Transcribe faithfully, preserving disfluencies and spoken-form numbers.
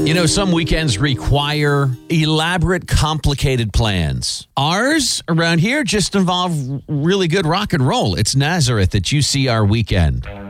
You know, some weekends require elaborate, complicated plans. Ours around here just involve really good rock and roll. It's Nazareth at U C R Weekend.